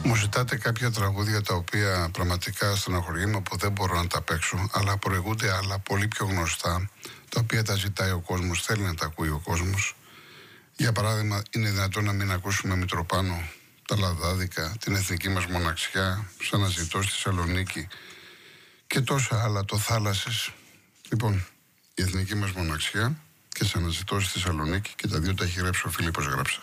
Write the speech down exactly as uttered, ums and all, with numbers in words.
Μου ζητάτε κάποια τραγούδια τα οποία πραγματικά στεναχωριέμαι που δεν μπορώ να τα παίξω, αλλά προηγούνται άλλα πολύ πιο γνωστά, τα οποία τα ζητάει ο κόσμος, θέλει να τα ακούει ο κόσμος. Για παράδειγμα, είναι δυνατόν να μην ακούσουμε Μητροπάνο, τα Λαδάδικα, την εθνική μας μοναξιά, Σ' αναζητώ στη Θεσσαλονίκη και τόσα άλλα, το Θάλασσες. Λοιπόν, η εθνική μας μοναξιά και Σ' αναζητώ στη Θεσσαλονίκη, και τα δύο τα έχει γράψει ο Φίλιππος Γράψας.